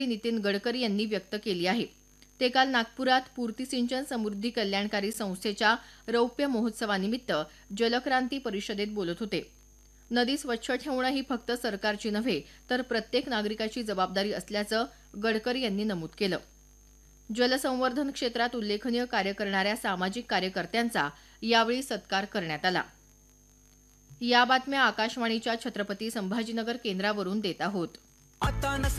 नितीन गडकरी यांनी व्यक्त केली आहे. ते काल नागपुरात पूर्ती सिंचन समृद्धी कल्याणकारी संस्थेच्या रौप्य महोत्सवानिमित्त जलक्रांती परिषदेत बोलत होते. नदी स्वच्छ ठेवणं ही फक्त सरकारची नव्हे तर प्रत्येक नागरिकाची जबाबदारी असल्याचं गडकरी यांनी नमूद केलं. जलसंवर्धन क्षेत्रात उल्लेखनीय कार्य करणाऱ्या सामाजिक कार्यकर्त्यांचा यावेळी सत्कार करण्यात आला. या बातम्या आकाशवाणीच्या छत्रपती संभाजीनगर केंद्रावरून देत आहोत.